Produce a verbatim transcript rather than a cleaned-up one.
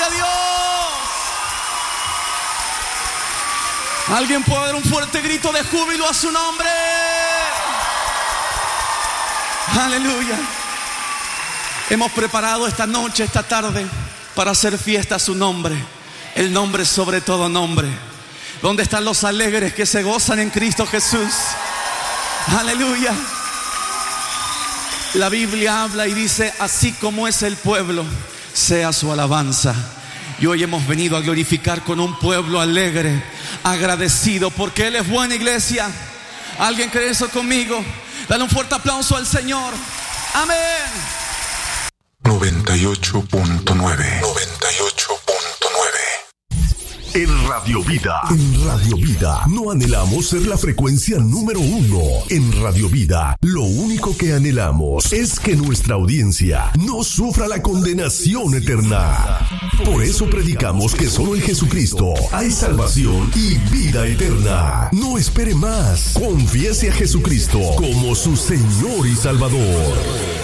Gloria a Dios. Alguien puede dar un fuerte grito de júbilo a su nombre. Aleluya. Hemos preparado esta noche, esta tarde, para hacer fiesta a su nombre. El nombre sobre todo nombre. ¿Dónde están los alegres que se gozan en Cristo Jesús? Aleluya. La Biblia habla y dice: así como es el pueblo, sea su alabanza. Y hoy hemos venido a glorificar con un pueblo alegre, agradecido, porque Él es buena, iglesia. ¿Alguien cree eso conmigo? Dale un fuerte aplauso al Señor. Amén. noventa y ocho punto nueve. noventa y ocho punto nueve. En Radio Vida, en Radio Vida, no anhelamos ser la frecuencia número uno. En Radio Vida, lo único que anhelamos es que nuestra audiencia no sufra la condenación eterna. Por eso predicamos que solo en Jesucristo hay salvación y vida eterna. No espere más. Confiese a Jesucristo como su Señor y Salvador.